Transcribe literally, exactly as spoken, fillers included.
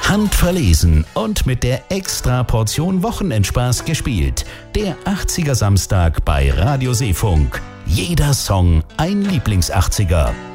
Handverlesen und mit der Extra-Portion Wochenendspaß gespielt. Der achtziger Samstag bei Radio Seefunk. Jeder Song ein Lieblings-achtziger.